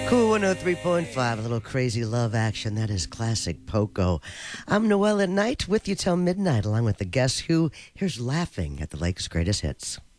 Cool 103.5, a little crazy love action. That is classic Poco. I'm Noel at night with you till midnight, along with the Guess Who. Here's Laughing at the Lake's Greatest Hits.